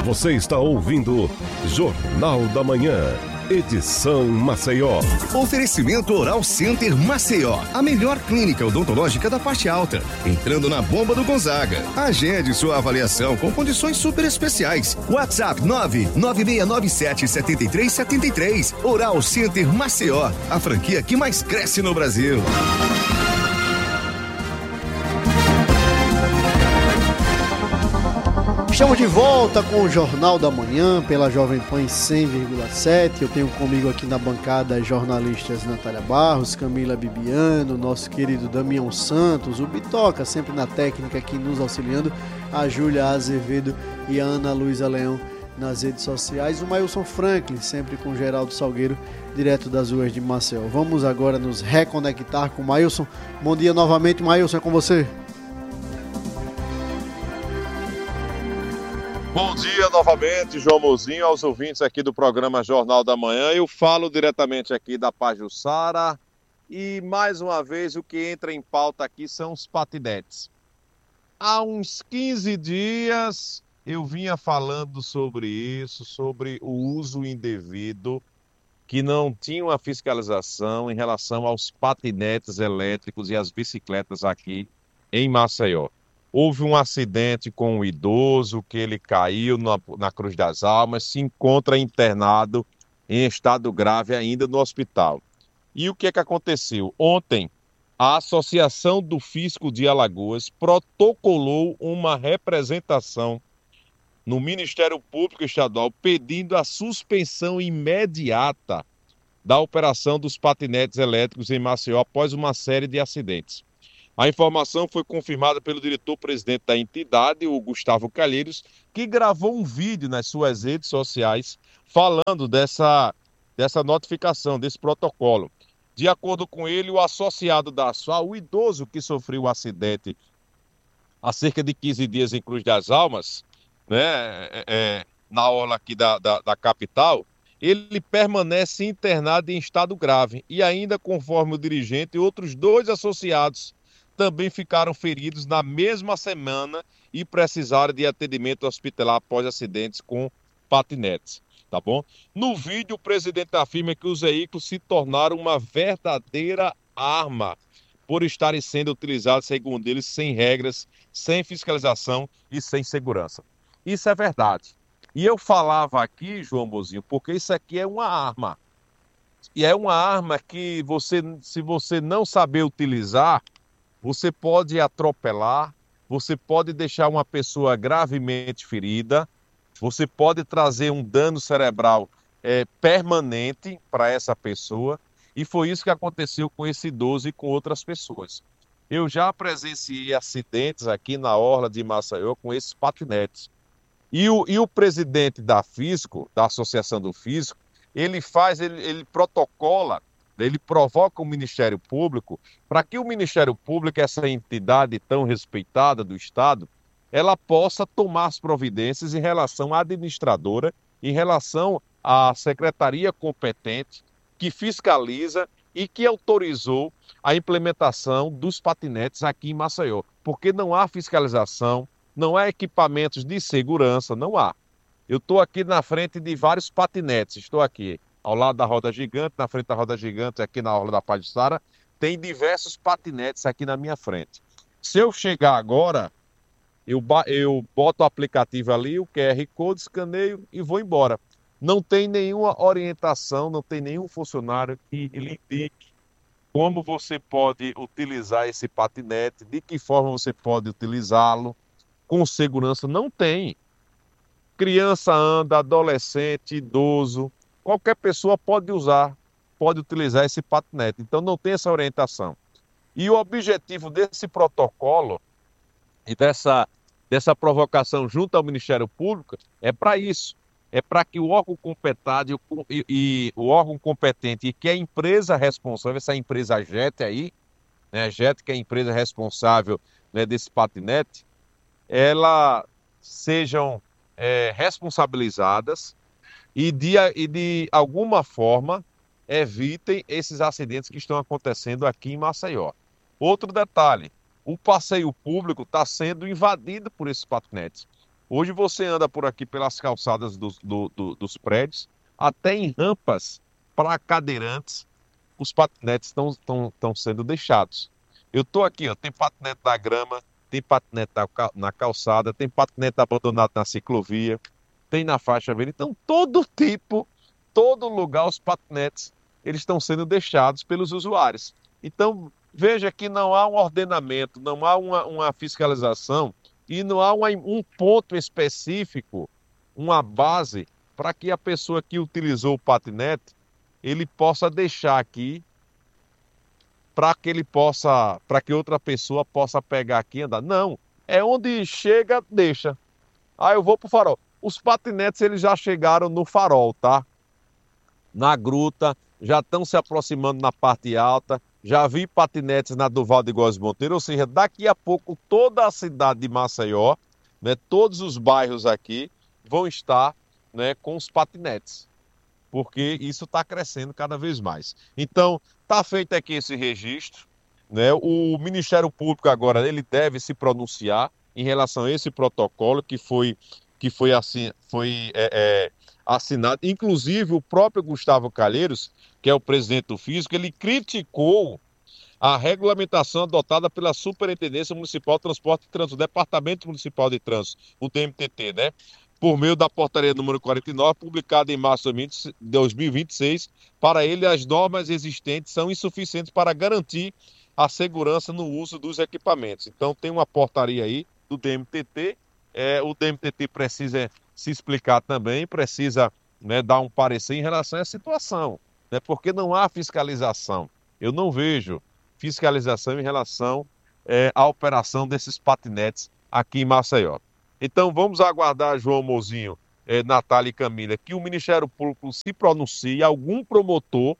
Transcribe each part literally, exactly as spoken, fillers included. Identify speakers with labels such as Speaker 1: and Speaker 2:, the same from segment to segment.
Speaker 1: Você está ouvindo Jornal da Manhã, edição Maceió.
Speaker 2: Oferecimento Oral Center Maceió, a melhor clínica odontológica da parte alta. Entrando na bomba do Gonzaga. Agende sua avaliação com condições super especiais. WhatsApp nove nove seis nove sete sete três sete três. Oral Center Maceió, a franquia que mais cresce no Brasil.
Speaker 3: Estamos de volta com o Jornal da Manhã pela Jovem Pan cem vírgula sete. Eu tenho comigo aqui na bancada as jornalistas Natália Barros, Camila Bibiano, nosso querido Damião Santos, o Bitoca, sempre na técnica aqui nos auxiliando, a Júlia Azevedo e a Ana Luísa Leão nas redes sociais, o Mailson Franklin, sempre com o Geraldo Salgueiro, direto das ruas de Maceió. Vamos agora nos reconectar com o Mailson. Bom dia novamente, Mailson, é com você.
Speaker 4: Bom dia novamente, João Mozinho, aos ouvintes aqui do programa Jornal da Manhã. Eu falo diretamente aqui da Pajuçara e, mais uma vez, o que entra em pauta aqui são os patinetes. Há uns quinze dias eu vinha falando sobre isso, sobre o uso indevido, que não tinha uma fiscalização em relação aos patinetes elétricos e às bicicletas aqui em Maceió. Houve um acidente com um idoso que ele caiu na, na Cruz das Almas, se encontra internado em estado grave ainda no hospital. E o que é que aconteceu? Ontem, a Associação do Fisco de Alagoas protocolou uma representação no Ministério Público Estadual pedindo a suspensão imediata da operação dos patinetes elétricos em Maceió após uma série de acidentes. A informação foi confirmada pelo diretor-presidente da entidade, o Gustavo Calheiros, que gravou um vídeo nas suas redes sociais falando dessa, dessa notificação, desse protocolo. De acordo com ele, o associado da ASFAL, o idoso que sofreu o acidente há cerca de quinze dias em Cruz das Almas, né, é, é, na orla aqui da, da, da capital, ele permanece internado em estado grave. E ainda, conforme o dirigente, outros dois associados também ficaram feridos na mesma semana e precisaram de atendimento hospitalar após acidentes com patinetes, tá bom? No vídeo, o presidente afirma que os veículos se tornaram uma verdadeira arma por estarem sendo utilizados, segundo eles, sem regras, sem fiscalização e sem segurança. Isso é verdade. E eu falava aqui, João Mozinho, porque isso aqui é uma arma. E é uma arma que você, se você não saber utilizar, você pode atropelar, você pode deixar uma pessoa gravemente ferida, você pode trazer um dano cerebral é, permanente para essa pessoa, e foi isso que aconteceu com esse idoso e com outras pessoas. Eu já presenciei acidentes aqui na orla de Maceió com esses patinetes. E o, e o presidente da Fisco, da Associação do Fisco, ele faz, ele, ele protocola, ele provoca o Ministério Público para que o Ministério Público, essa entidade tão respeitada do Estado, ela possa tomar as providências em relação à administradora, em relação à secretaria competente que fiscaliza e que autorizou a implementação dos patinetes aqui em Maceió. Porque não há fiscalização, não há equipamentos de segurança, não há. Eu estou aqui na frente de vários patinetes, estou aqui ao lado da roda gigante, na frente da roda gigante, aqui na orla da Pajuçara, tem diversos patinetes aqui na minha frente. Se eu chegar agora, eu, eu boto o aplicativo ali, o Q R Code, escaneio e vou embora. Não tem nenhuma orientação, não tem nenhum funcionário que lhe indique como você pode utilizar esse patinete, de que forma você pode utilizá-lo, com segurança. Não tem. Criança anda, adolescente, idoso, qualquer pessoa pode usar, pode utilizar esse patinete. Então não tem essa orientação. E o objetivo desse protocolo e dessa, dessa provocação junto ao Ministério Público é para isso. É para que o órgão competente e, e o órgão competente e que a empresa responsável, essa empresa Jet aí, né, Jet, que é a empresa responsável, né, desse patinete, ela sejam é, responsabilizadas e de, e de alguma forma evitem esses acidentes que estão acontecendo aqui em Maceió. Outro detalhe, o passeio público está sendo invadido por esses patinetes. Hoje você anda por aqui pelas calçadas dos, do, do, dos prédios, até em rampas para cadeirantes, os patinetes estão sendo deixados. Eu estou aqui, ó, tem patinete na grama, tem patinete na, na calçada, tem patinete abandonado na ciclovia, tem na faixa verde. Então, todo tipo, todo lugar, os patinetes, eles estão sendo deixados pelos usuários. Então, veja que não há um ordenamento, não há uma, uma fiscalização e não há uma, um ponto específico, uma base, para que a pessoa que utilizou o patinete, ele possa deixar aqui, para que ele possa, para que outra pessoa possa pegar aqui e andar. Não, é onde chega, deixa. Ah, eu vou pro farol. Os patinetes, eles já chegaram no farol, tá? Na gruta, já estão se aproximando na parte alta. Já vi patinetes na Duval de Góes Monteiro, ou seja, daqui a pouco toda a cidade de Maceió, né, todos os bairros aqui vão estar, né, com os patinetes, porque isso está crescendo cada vez mais. Então, está feito aqui esse registro, né? O Ministério Público agora ele deve se pronunciar em relação a esse protocolo que foi, que foi, assim, foi é, é, assinado. Inclusive, o próprio Gustavo Calheiros, que é o presidente do Físico, ele criticou a regulamentação adotada pela Superintendência Municipal de Transporte e Trânsito, o Departamento Municipal de Trânsito, o D M T T, né? Por meio da portaria número quarenta e nove, publicada em março de dois mil e vinte e seis, para ele as normas existentes são insuficientes para garantir a segurança no uso dos equipamentos. Então tem uma portaria aí do D M T T, é, o D M T T precisa se explicar também, precisa, né, dar um parecer em relação a essa situação, né, porque não há fiscalização. Eu não vejo fiscalização em relação é, à operação desses patinetes aqui em Maceió. Então vamos aguardar, João Mozinho, eh, Natália e Camila, que o Ministério Público se pronuncie, algum promotor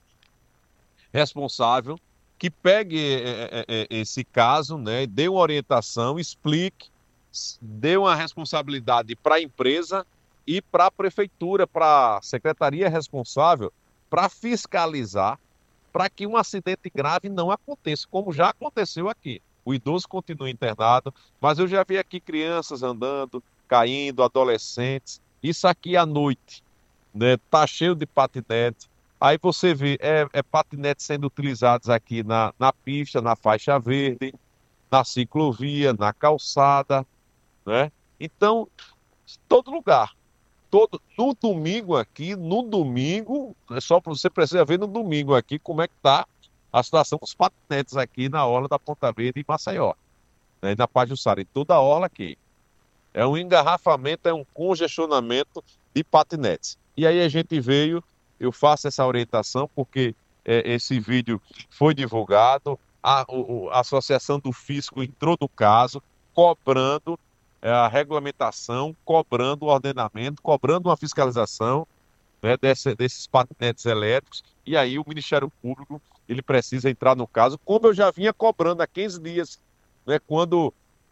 Speaker 4: responsável que pegue eh, eh, esse caso, né, dê uma orientação, explique, dê uma responsabilidade para a empresa e para a prefeitura, para a secretaria responsável, para fiscalizar, para que um acidente grave não aconteça, como já aconteceu aqui. O idoso continua internado, mas eu já vi aqui crianças andando, caindo, adolescentes. Isso aqui à noite, né? Tá cheio de patinete. Aí você vê, é, é patinete sendo utilizados aqui na, na pista, na faixa verde, na ciclovia, na calçada, né? Então, todo lugar. Todo, no domingo aqui, no domingo, é só para você precisa ver no domingo aqui como é que tá a situação com os patinetes aqui na orla da Ponta Verde em Maceió, né, na Pajuçara, em toda a orla aqui. É um engarrafamento, é um congestionamento de patinetes. E aí a gente veio, eu faço essa orientação porque é, esse vídeo foi divulgado, a, o, a Associação do Fisco entrou no caso, cobrando é, a regulamentação, cobrando o ordenamento, cobrando uma fiscalização, né, desse, desses patinetes elétricos, e aí o Ministério Público ele precisa entrar no caso, como eu já vinha cobrando há quinze dias, né, quando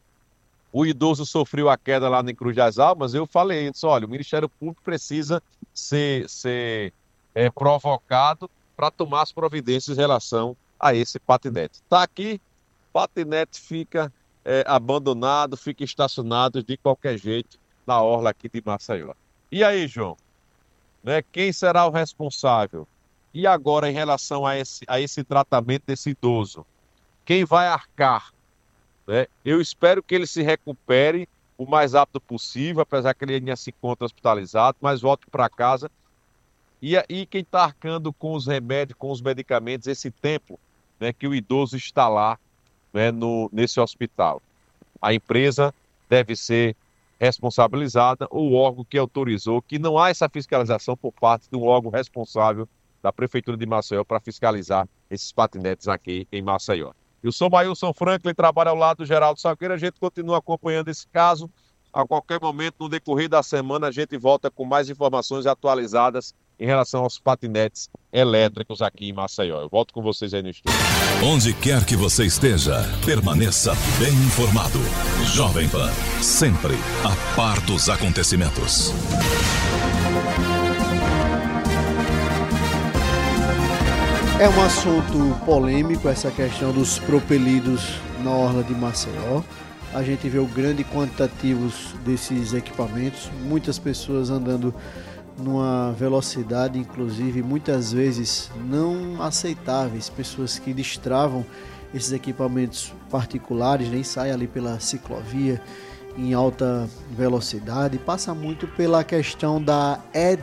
Speaker 4: o idoso sofreu a queda lá em Cruz das Almas, eu falei, eu disse, olha, o Ministério Público precisa ser, ser é, provocado para tomar as providências em relação a esse patinete. Está aqui, patinete fica é, abandonado, fica estacionado de qualquer jeito na orla aqui de Maceió. E aí, João, né, quem será o responsável? E agora, em relação a esse, a esse tratamento desse idoso? Quem vai arcar? Né? Eu espero que ele se recupere o mais rápido possível, apesar que ele ainda se encontra hospitalizado, mas volte para casa. E aí, quem está arcando com os remédios, com os medicamentos, esse tempo, né, que o idoso está lá, né, no, nesse hospital? A empresa deve ser responsabilizada, ou o órgão que autorizou, que não há essa fiscalização por parte de um órgão responsável da Prefeitura de Maceió para fiscalizar esses patinetes aqui em Maceió. Eu sou Maílson Franklin, trabalho ao lado do Geraldo Salgueiro, a gente continua acompanhando esse caso. A qualquer momento, no decorrer da semana, a gente volta com mais informações atualizadas em relação aos patinetes elétricos aqui em Maceió. Eu volto com vocês aí no estúdio.
Speaker 1: Onde quer que você esteja, permaneça bem informado. Jovem Pan, sempre a par dos acontecimentos.
Speaker 3: É um assunto polêmico essa questão dos propelidos na orla de Maceió. a gente vê o grande quantitativo desses equipamentos, muitas pessoas andando numa velocidade, inclusive muitas vezes não aceitáveis, pessoas que destravam esses equipamentos particulares, nem saem ali pela ciclovia em alta velocidade. Passa muito pela questão da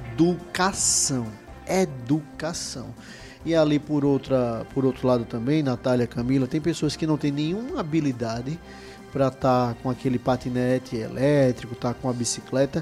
Speaker 3: educação, educação. E ali por, outra, por outro lado também, Natália, Camila, tem pessoas que não têm nenhuma habilidade para estar tá com aquele patinete elétrico, estar tá com a bicicleta,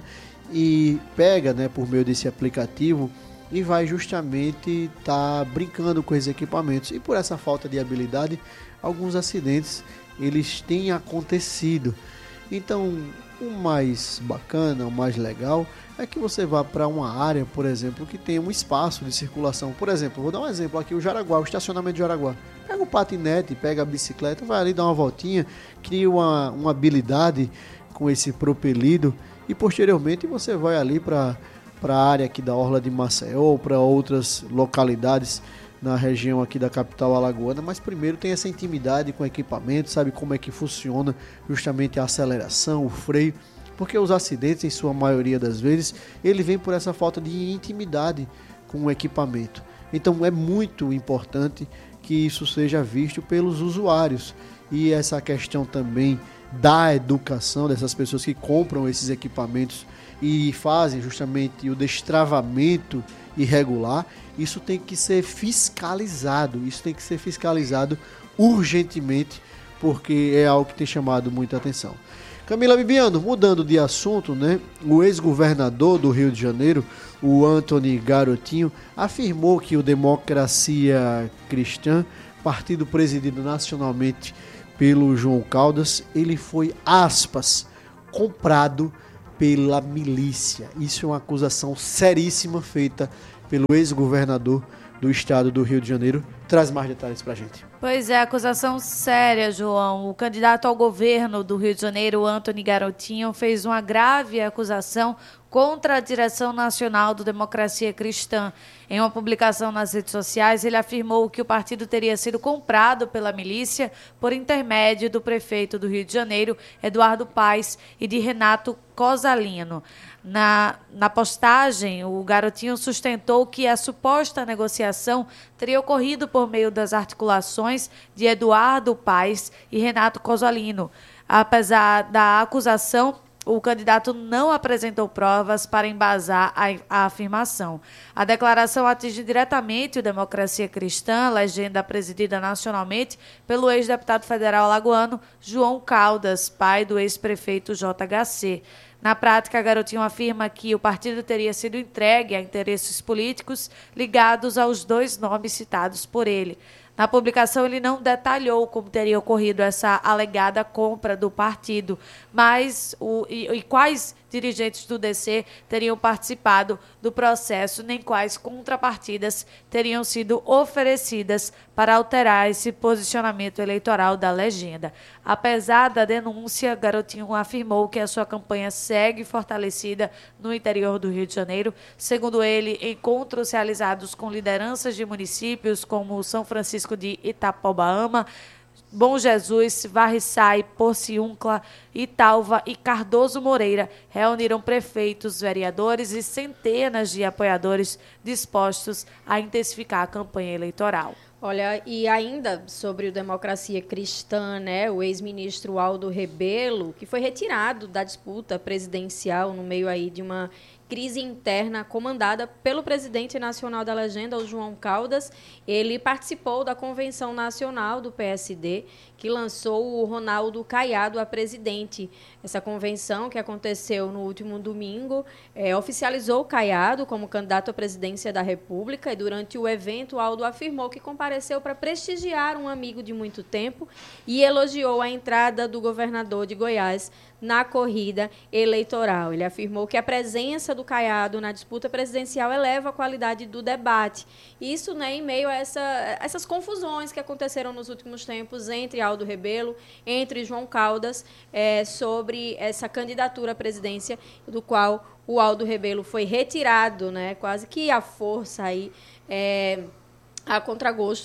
Speaker 3: e pega, né, por meio desse aplicativo e vai justamente estar tá brincando com esses equipamentos. E por essa falta de habilidade, alguns acidentes eles têm acontecido. Então, o mais bacana, o mais legal é que você vá para uma área, por exemplo, que tem um espaço de circulação. Por exemplo, vou dar um exemplo aqui, o Jaraguá, o estacionamento de Jaraguá. Pega o patinete, pega a bicicleta, vai ali dar uma voltinha, cria uma, uma habilidade com esse propelido e posteriormente você vai ali para para a área aqui da Orla de Maceió ou para outras localidades na região aqui da capital alagoana, mas primeiro tem essa intimidade com o equipamento, sabe como é que funciona justamente a aceleração, o freio, porque os acidentes, em sua maioria das vezes, ele vem por essa falta de intimidade com o equipamento. Então é muito importante que isso seja visto pelos usuários, e essa questão também da educação dessas pessoas que compram esses equipamentos e fazem justamente o destravamento irregular, isso tem que ser fiscalizado, isso tem que ser fiscalizado urgentemente, porque é algo que tem chamado muita atenção. Camila Bibiano, mudando de assunto, né? O ex-governador do Rio de Janeiro, o Antony Garotinho, afirmou que o Democracia Cristã, partido presidido nacionalmente pelo João Caldas, ele foi, aspas, comprado pela milícia. Isso é uma acusação seríssima feita pelo ex-governador do estado do Rio de Janeiro. Traz mais detalhes pra gente.
Speaker 5: Pois é, acusação séria, João. O candidato ao governo do Rio de Janeiro, Antony Garotinho, fez uma grave acusação contra a direção nacional do Democracia Cristã. Em uma publicação nas redes sociais, ele afirmou que o partido teria sido comprado pela milícia por intermédio do prefeito do Rio de Janeiro, Eduardo Paes, e de Renato Cosalino. Na, na postagem, o Garotinho sustentou que a suposta negociação teria ocorrido por meio das articulações de Eduardo Paes e Renato Cosalino. Apesar da acusação, o candidato não apresentou provas para embasar a, a afirmação. A declaração atinge diretamente o Democracia Cristã, legenda presidida nacionalmente pelo ex-deputado federal alagoano João Caldas, pai do ex-prefeito J H C. Na prática, Garotinho afirma que o partido teria sido entregue a interesses políticos ligados aos dois nomes citados por ele. Na publicação, ele não detalhou como teria ocorrido essa alegada compra do partido, mas o, e, e quais dirigentes do D C teriam participado do processo, nem quais contrapartidas teriam sido oferecidas para alterar esse posicionamento eleitoral da legenda. Apesar da denúncia, Garotinho afirmou que a sua campanha segue fortalecida no interior do Rio de Janeiro. Segundo ele, encontros realizados com lideranças de municípios como São Francisco de Itapobaama, Bom Jesus, Varriçai, Porciúncula, Italva e Cardoso Moreira reuniram prefeitos, vereadores e centenas de apoiadores dispostos a intensificar a campanha eleitoral.
Speaker 6: Olha, e ainda sobre o Democracia Cristã, né, o ex-ministro Aldo Rebelo, que foi retirado da disputa presidencial no meio aí de uma crise interna comandada pelo presidente nacional da legenda, o João Caldas. Ele participou da convenção nacional do P S D, que lançou o Ronaldo Caiado a presidente. Essa convenção, que aconteceu no último domingo, é, oficializou o Caiado como candidato à presidência da República, e durante o evento, Aldo afirmou que compareceu para prestigiar um amigo de muito tempo e elogiou a entrada do governador de Goiás na corrida eleitoral. Ele afirmou que a presença do Caiado na disputa presidencial eleva a qualidade do debate. Isso, né, em meio a essa, essas confusões que aconteceram nos últimos tempos entre Aldo Rebelo, entre João Caldas, é, sobre essa candidatura à presidência, do qual o Aldo Rebelo foi retirado, né, quase que à força aí, é, a contragosto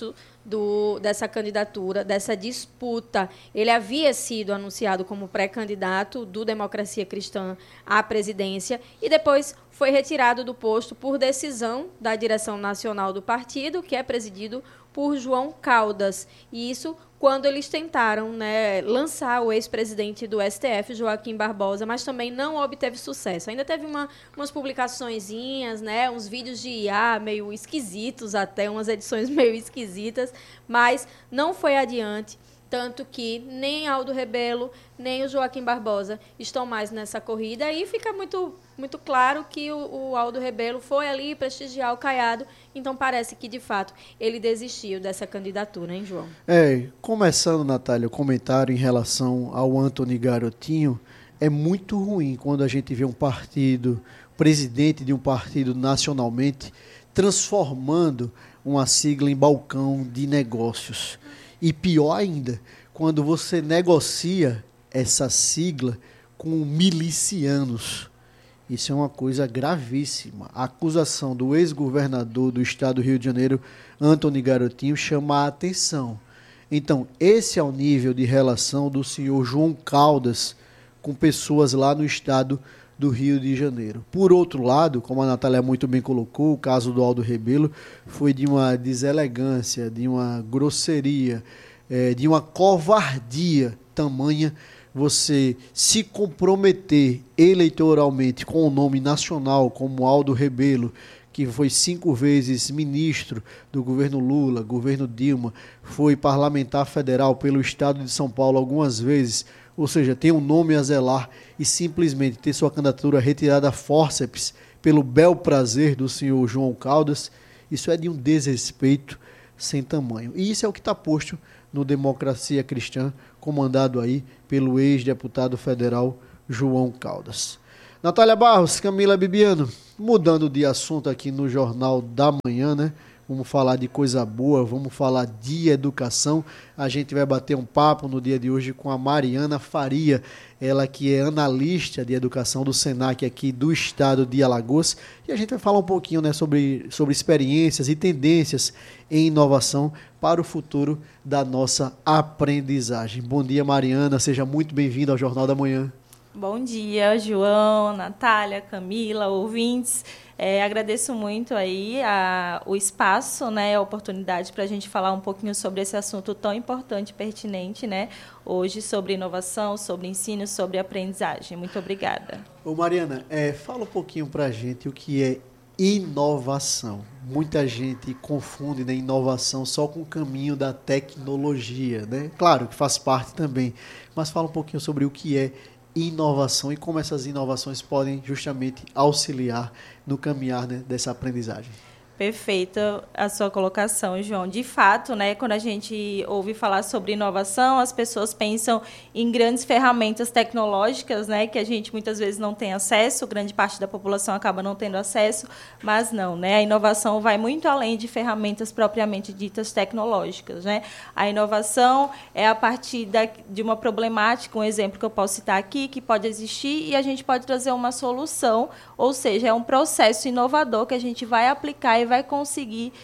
Speaker 6: do, dessa candidatura, dessa disputa. Ele havia sido anunciado como pré-candidato do Democracia Cristã à presidência e depois foi retirado do posto por decisão da direção nacional do partido, que é presidido por João Caldas. E isso quando eles tentaram, né, lançar o ex-presidente do S T F, Joaquim Barbosa, mas também não obteve sucesso. Ainda teve uma, umas publicaçõezinhas, né, uns vídeos de I A meio esquisitos até, umas edições meio esquisitas, mas não foi adiante. Tanto que nem Aldo Rebelo, nem o Joaquim Barbosa estão mais nessa corrida. E fica muito, muito claro que o, o Aldo Rebelo foi ali prestigiar o Caiado. Então, parece que, de fato, ele desistiu dessa candidatura, hein, João?
Speaker 3: É, começando, Natália, o comentário em relação ao Antony Garotinho, é muito ruim quando a gente vê um partido, presidente de um partido nacionalmente, transformando uma sigla em balcão de negócios. E pior ainda, quando você negocia essa sigla com milicianos. Isso é uma coisa gravíssima. A acusação do ex-governador do estado do Rio de Janeiro, Antony Garotinho, chama a atenção. Então, esse é o nível de relação do senhor João Caldas com pessoas lá no estado do Rio de Janeiro. Por outro lado, como a Natália muito bem colocou, o caso do Aldo Rebelo foi de uma deselegância, de uma grosseria, é, de uma covardia tamanha você se comprometer eleitoralmente com o nome nacional como Aldo Rebelo, que foi cinco vezes ministro do governo Lula, governo Dilma, foi parlamentar federal pelo estado de São Paulo algumas vezes, ou seja, tem um nome a zelar e simplesmente ter sua candidatura retirada a fórceps pelo bel prazer do senhor João Caldas, isso é de um desrespeito sem tamanho. E isso é o que está posto no Democracia Cristã, comandado aí pelo ex-deputado federal João Caldas. Natália Barros, Camila Bibiano, mudando de assunto aqui no Jornal da Manhã, né? Vamos falar de coisa boa, vamos falar de educação. A gente vai bater um papo no dia de hoje com a Mariana Faria, ela que é analista de educação do Senac aqui do estado de Alagoas. E a gente vai falar um pouquinho, né, sobre, sobre experiências e tendências em inovação para o futuro da nossa aprendizagem. Bom dia, Mariana, seja muito bem-vinda ao Jornal da Manhã.
Speaker 7: Bom dia, João, Natália, Camila, ouvintes. É, agradeço muito aí a, o espaço, né, a oportunidade para a gente falar um pouquinho sobre esse assunto tão importante e pertinente, né, hoje, sobre inovação, sobre ensino, sobre aprendizagem. Muito obrigada.
Speaker 3: Ô Mariana, é, fala um pouquinho para a gente o que é inovação. Muita gente confunde, né, inovação só com o caminho da tecnologia, né? Claro que faz parte também, mas fala um pouquinho sobre o que é inovação e como essas inovações podem justamente auxiliar no caminhar, né, dessa aprendizagem.
Speaker 7: Perfeita a sua colocação, João. De fato, né, quando a gente ouve falar sobre inovação, as pessoas pensam em grandes ferramentas tecnológicas, né, que a gente muitas vezes não tem acesso, grande parte da população acaba não tendo acesso, mas não, né, a inovação vai muito além de ferramentas propriamente ditas tecnológicas, né? A inovação é a partir da, de uma problemática, um exemplo que eu posso citar aqui, que pode existir e a gente pode trazer uma solução, ou seja, é um processo inovador que a gente vai aplicar e vai conseguir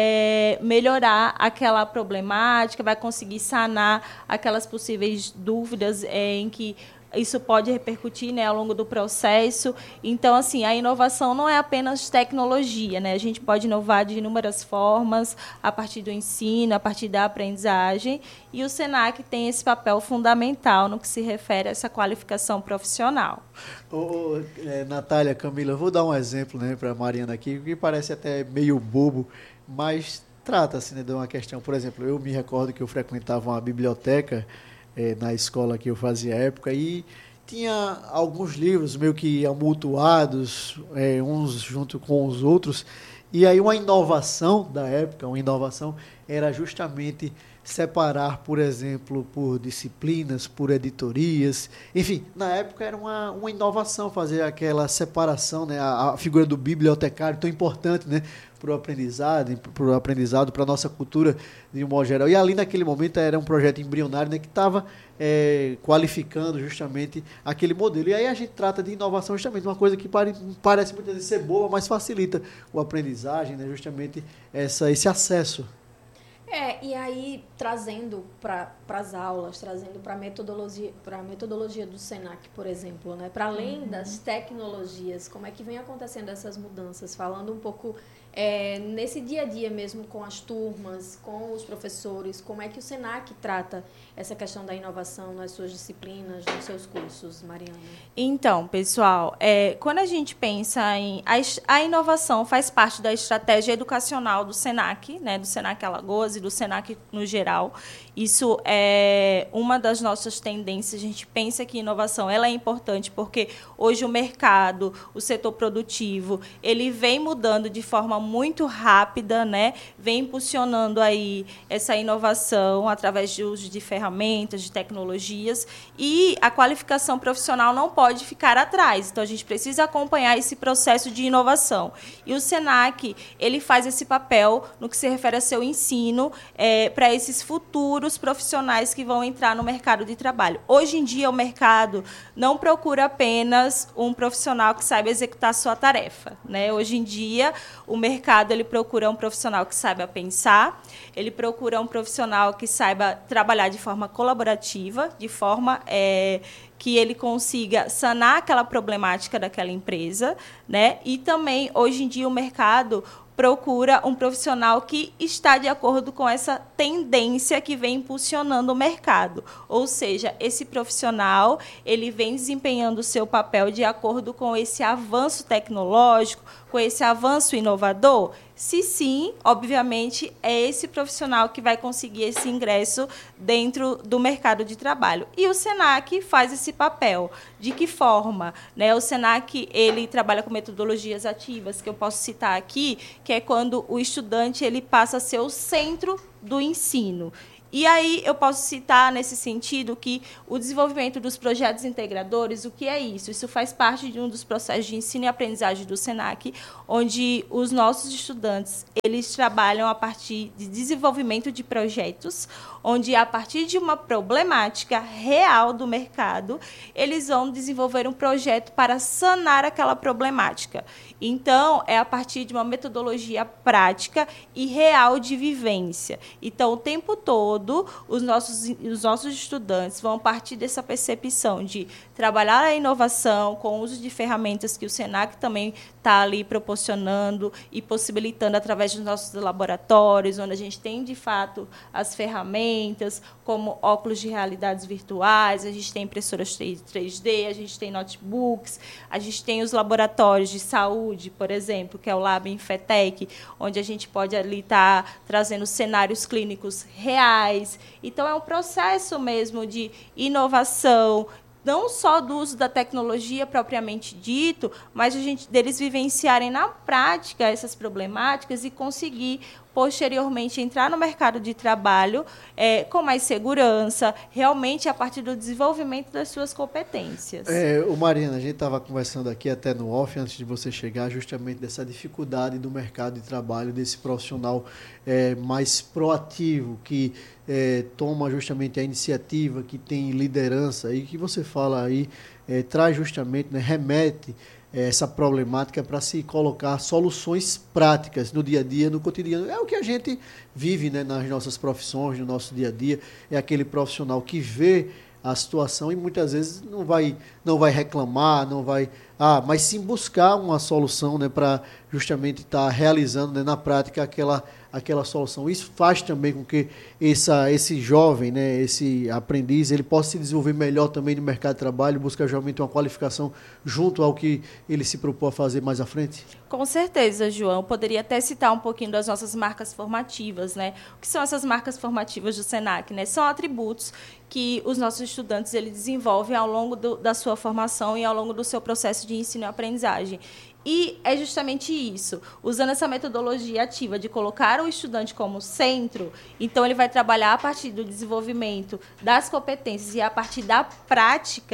Speaker 7: é, melhorar aquela problemática, vai conseguir sanar aquelas possíveis dúvidas é, em que isso pode repercutir, né, ao longo do processo. Então, assim, a inovação não é apenas tecnologia, né? A gente pode inovar de inúmeras formas, a partir do ensino, a partir da aprendizagem, e o Senac tem esse papel fundamental no que se refere a essa qualificação profissional.
Speaker 3: Ô, é, Natália, Camila, eu vou dar um exemplo, né, para a Mariana aqui, que parece até meio bobo, mas trata-se, né, de uma questão. Por exemplo, eu me recordo que eu frequentava uma biblioteca É, na escola que eu fazia época, e tinha alguns livros meio que amontoados, é, uns junto com os outros, e aí uma inovação da época, uma inovação era justamente separar, por exemplo, por disciplinas, por editorias, enfim, na época era uma, uma inovação fazer aquela separação, né, a, a figura do bibliotecário tão importante, né, para o aprendizado, para o aprendizado, para a nossa cultura de um modo geral. E ali naquele momento era um projeto embrionário, né, que estava é, qualificando justamente aquele modelo. E aí a gente trata de inovação justamente, uma coisa que pare, parece muitas vezes ser boa, mas facilita a aprendizagem, né, justamente essa, esse acesso.
Speaker 6: É, e aí, trazendo para as aulas, trazendo para a metodologia, para a metodologia do Senac, por exemplo, né? Para além uhum. das tecnologias, como é que vem acontecendo essas mudanças? Falando um pouco é, nesse dia a dia mesmo com as turmas, com os professores, como é que o Senac trata essa questão da inovação nas suas disciplinas, nos seus cursos, Mariana?
Speaker 7: Então, pessoal, é, quando a gente pensa em... A, a inovação faz parte da estratégia educacional do Senac, né, do Senac Alagoas e do Senac no geral. Isso é uma das nossas tendências. A gente pensa que inovação ela é importante porque hoje o mercado, o setor produtivo, ele vem mudando de forma muito rápida, né? Vem impulsionando aí essa inovação através de uso de ferramentas, de tecnologias, e a qualificação profissional não pode ficar atrás. Então, a gente precisa acompanhar esse processo de inovação. E o Senac, ele faz esse papel no que se refere a seu ensino é, para esses futuros profissionais que vão entrar no mercado de trabalho. Hoje em dia, o mercado não procura apenas um profissional que saiba executar sua tarefa, né? Hoje em dia, o mercado ele procura um profissional que saiba pensar, ele procura um profissional que saiba trabalhar de forma colaborativa, de forma é, que ele consiga sanar aquela problemática daquela empresa, né? E também, hoje em dia, o mercado procura um profissional que está de acordo com essa tendência que vem impulsionando o mercado. Ou seja, esse profissional ele vem desempenhando o seu papel de acordo com esse avanço tecnológico, com esse avanço inovador? Se sim, obviamente, é esse profissional que vai conseguir esse ingresso dentro do mercado de trabalho. E o Senac faz esse papel. De que forma? Né? O Senac ele trabalha com metodologias ativas, que eu posso citar aqui, que é quando o estudante ele passa a ser o centro do ensino. E aí eu posso citar, nesse sentido, que o desenvolvimento dos projetos integradores, o que é isso? Isso faz parte de um dos processos de ensino e aprendizagem do Senac, onde os nossos estudantes eles trabalham a partir de desenvolvimento de projetos, onde, a partir de uma problemática real do mercado, eles vão desenvolver um projeto para sanar aquela problemática. Então, é a partir de uma metodologia prática e real de vivência. Então, o tempo todo, os nossos, os nossos estudantes vão partir dessa percepção de trabalhar a inovação com o uso de ferramentas que o Senac também está ali proporcionando e possibilitando através dos nossos laboratórios, onde a gente tem, de fato, as ferramentas, como óculos de realidades virtuais, a gente tem impressoras três D, a gente tem notebooks, a gente tem os laboratórios de saúde, por exemplo, que é o Lab Infetec, onde a gente pode ali estar trazendo cenários clínicos reais. Então, é um processo mesmo de inovação, não só do uso da tecnologia propriamente dito, mas a gente, deles vivenciarem na prática essas problemáticas e conseguir, posteriormente, entrar no mercado de trabalho é, com mais segurança, realmente a partir do desenvolvimento das suas competências.
Speaker 3: É, o Mariana, a gente estava conversando aqui até no off, antes de você chegar, justamente dessa dificuldade do mercado de trabalho, desse profissional é, mais proativo, que é, toma justamente a iniciativa, que tem liderança, e que você fala aí, é, traz justamente, né, remete essa problemática para se colocar soluções práticas no dia a dia, no cotidiano. É o que a gente vive, né, nas nossas profissões, no nosso dia a dia. É aquele profissional que vê a situação e muitas vezes não vai, não vai reclamar, não vai... Ah, mas sim buscar uma solução, né, para justamente estar tá realizando, né, na prática aquela, aquela solução. Isso faz também com que essa, esse jovem, né, esse aprendiz, ele possa se desenvolver melhor também no mercado de trabalho, buscar realmente uma qualificação junto ao que ele se propôs a fazer mais à frente?
Speaker 7: Com certeza, João. Eu poderia até citar um pouquinho das nossas marcas formativas, né? O que são essas marcas formativas do Senac, né? São atributos que os nossos estudantes eles desenvolvem ao longo do, da sua formação e ao longo do seu processo de ensino e aprendizagem. E é justamente isso, usando essa metodologia ativa de colocar o estudante como centro, então ele vai trabalhar a partir do desenvolvimento das competências e a partir da prática.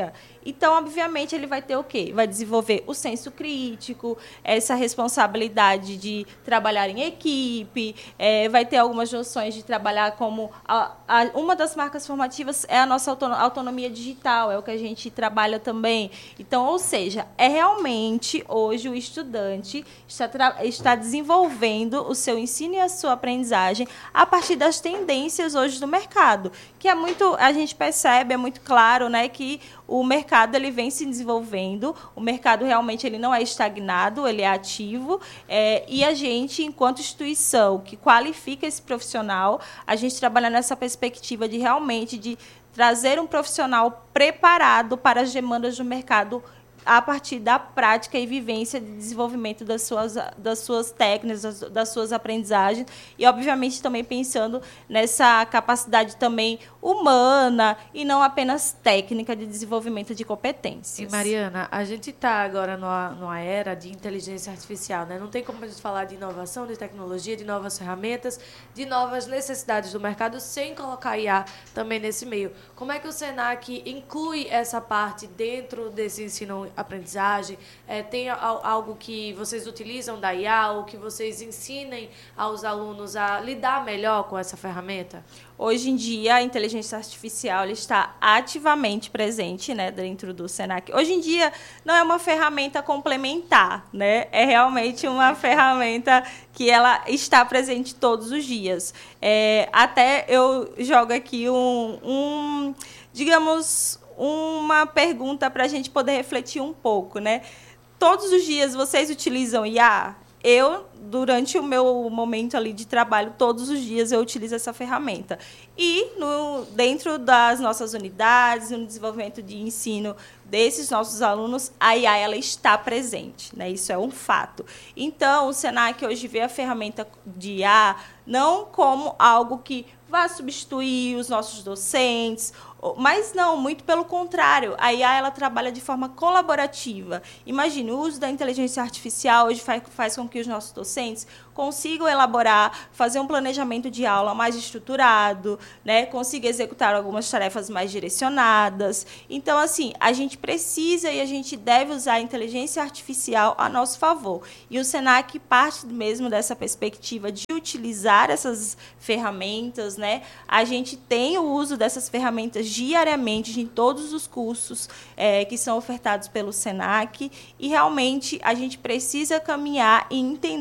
Speaker 7: Então, obviamente, ele vai ter o quê? Vai desenvolver o senso crítico, essa responsabilidade de trabalhar em equipe, é, vai ter algumas noções de trabalhar como... A, a, uma das marcas formativas é a nossa autonomia digital, é o que a gente trabalha também. Então, ou seja, é realmente, hoje, o estudante está, está desenvolvendo o seu ensino e a sua aprendizagem a partir das tendências hoje do mercado, que é muito, a gente percebe, é muito claro, né, que o mercado ele vem se desenvolvendo, o mercado realmente ele não é estagnado, ele é ativo, é, e a gente, enquanto instituição que qualifica esse profissional, a gente trabalha nessa perspectiva de realmente de trazer um profissional preparado para as demandas do mercado a partir da prática e vivência de desenvolvimento das suas, das suas técnicas, das, das suas aprendizagens, e, obviamente, também pensando nessa capacidade também humana e não apenas técnica de desenvolvimento de competências.
Speaker 5: E, Mariana, a gente está agora numa, numa era de inteligência artificial, né? Não tem como a gente falar de inovação, de tecnologia, de novas ferramentas, de novas necessidades do mercado, sem colocar I A também nesse meio. Como é que o Senac inclui essa parte dentro desse ensino aprendizagem? É, tem algo que vocês utilizam da I A ou que vocês ensinem aos alunos a lidar melhor com essa ferramenta?
Speaker 7: Hoje em dia, a inteligência artificial ela está ativamente presente, né, dentro do Senac. Hoje em dia, não é uma ferramenta complementar, né? É realmente uma ferramenta que ela está presente todos os dias. É, até eu jogo aqui um, um digamos, uma pergunta para a gente poder refletir um pouco, né? Todos os dias vocês utilizam I A? Eu, durante o meu momento ali de trabalho, todos os dias eu utilizo essa ferramenta. E no, dentro das nossas unidades, no desenvolvimento de ensino desses nossos alunos, a I A ela está presente, né? Isso é um fato. Então, o Senac hoje vê a ferramenta de I A não como algo que vá substituir os nossos docentes, mas não, muito pelo contrário. A I A ela trabalha de forma colaborativa. Imagine, o uso da inteligência artificial hoje faz, faz com que os nossos docentes consigam elaborar, fazer um planejamento de aula mais estruturado, né? Consigam executar algumas tarefas mais direcionadas. Então, assim, a gente precisa e a gente deve usar a inteligência artificial a nosso favor. E o Senac parte mesmo dessa perspectiva de utilizar essas ferramentas, né? A gente tem o uso dessas ferramentas diariamente em todos os cursos é, que são ofertados pelo Senac, e realmente a gente precisa caminhar e entender